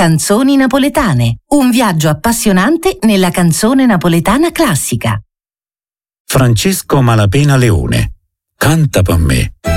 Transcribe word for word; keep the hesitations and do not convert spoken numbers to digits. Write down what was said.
Canzoni napoletane, un viaggio appassionante nella canzone napoletana classica. Francesco Malapena Leone, Canta per me.